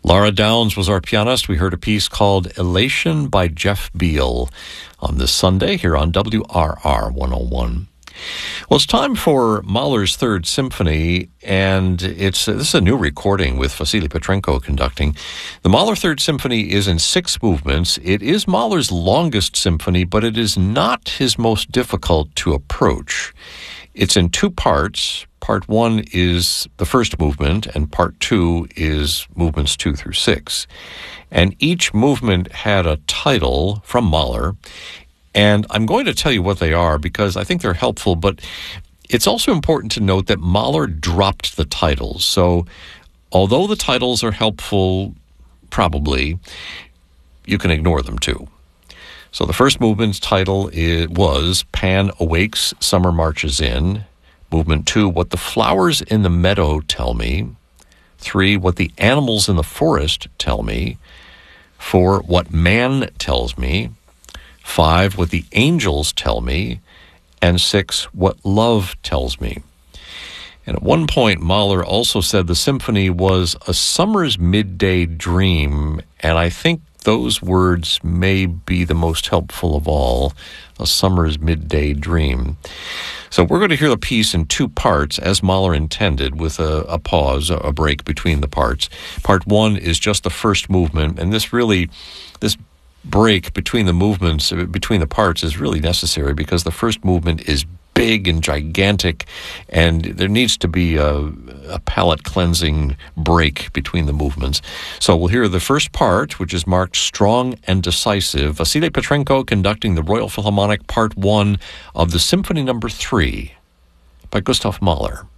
Laura Downs was our pianist. We heard a piece called Elation by Jeff Beal on this Sunday here on WRR 101. Well, it's time for Mahler's Third Symphony, and this is a new recording with Vasily Petrenko conducting. The Mahler Third Symphony is in 6 movements. It is Mahler's longest symphony, but it is not his most difficult to approach. It's in 2 parts. Part 1 is the first movement, and Part 2 is movements 2 through 6. And each movement had a title from Mahler. And I'm going to tell you what they are because I think they're helpful, but it's also important to note that Mahler dropped the titles. So although the titles are helpful, probably, you can ignore them too. So the first movement's title was Pan Awakes, Summer Marches In. Movement 2, What the Flowers in the Meadow Tell Me. 3, What the Animals in the Forest Tell Me. 4, What Man Tells Me. 5, What the Angels Tell Me, and 6, What Love Tells Me. And at one point, Mahler also said the symphony was a summer's midday dream, and I think those words may be the most helpful of all, a summer's midday dream. So we're going to hear the piece in 2 parts, as Mahler intended, with a pause, a break between the parts. Part 1 is just the first movement, and this break between the movements, between the parts, is really necessary because the first movement is big and gigantic, and there needs to be a palate cleansing break between the movements. So we'll hear the first part, which is marked Strong and Decisive. Vasily Petrenko conducting the Royal Philharmonic Part 1 of the Symphony No. 3 by Gustav Mahler.